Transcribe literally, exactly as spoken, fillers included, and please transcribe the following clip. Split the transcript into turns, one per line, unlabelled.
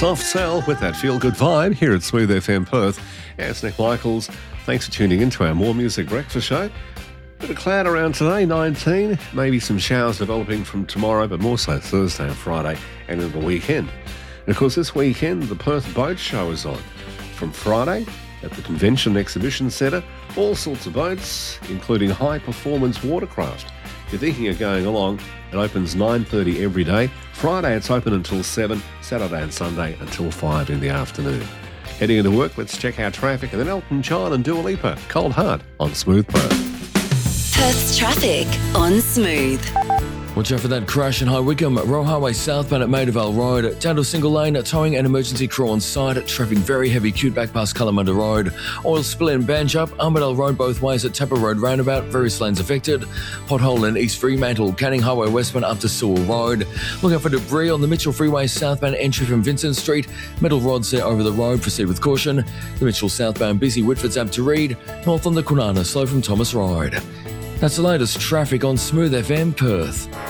Soft Cell with that feel-good vibe here at Smooth F M Perth. It's Nick Michaels. Thanks for tuning in to our More Music Breakfast show. Bit of cloud around today, nineteen. Maybe some showers developing from tomorrow, but more so Thursday and Friday and into the weekend. And of course, this weekend, the Perth Boat Show is on. From Friday at the Convention Exhibition Centre, all sorts of boats, including high-performance watercraft. If you're thinking of going along, it opens nine thirty every day. Friday, it's open until seven. Saturday and Sunday until five in the afternoon. Heading into work, let's check our traffic, and then Elton John and Dua Lipa, Cold Heart on Smooth Perth.
Perth's traffic on Smooth.
Watch out for that crash in High Wycombe, Royal Highway southbound at Maidavale Road. Down to a single lane, towing and emergency crew on site. Traffic very heavy, queued back past Kalamunda Road. Oil spill in Banjup, Armadale Road both ways at Tapper Road roundabout. Various lanes affected. Pothole in East Fremantle, Canning Highway westbound up to Sewell Road. Look out for debris on the Mitchell Freeway southbound entry from Vincent Street. Metal rods there over the road, proceed with caution. The Mitchell southbound busy, Whitford's up to Reed. North on the Kwinana, slow from Thomas Road. That's the latest traffic on Smooth F M Perth.